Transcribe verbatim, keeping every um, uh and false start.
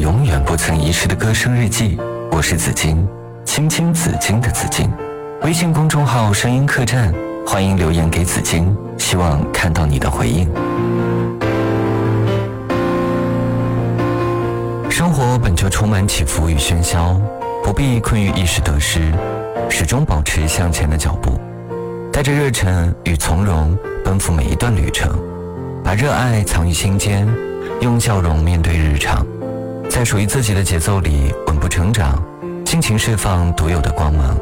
永远不曾遗失的歌声日记，我是紫金，青青紫金的紫金。微信公众号声音客栈，欢迎留言给紫金，希望看到你的回应。生活本就充满起伏与喧嚣，不必困于一时得失，始终保持向前的脚步，带着热忱与从容奔赴每一段旅程，把热爱藏于心间，用笑容面对日常，在属于自己的节奏里稳步成长，尽情释放独有的光芒。